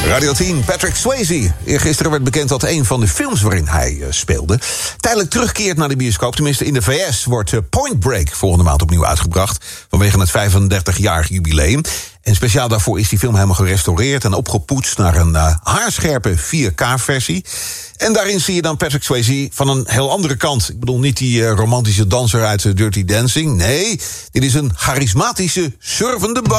Radio 10, Patrick Swayze. Eergisteren werd bekend dat een van de films waarin hij speelde tijdelijk terugkeert naar de bioscoop. Tenminste, in de VS wordt Point Break volgende maand opnieuw uitgebracht vanwege het 35-jarig jubileum. En speciaal daarvoor is die film helemaal gerestaureerd en opgepoetst naar een haarscherpe 4K-versie. En daarin zie je dan Patrick Swayze van een heel andere kant. Ik bedoel niet die romantische danser uit Dirty Dancing. Nee, dit is een charismatische, surfende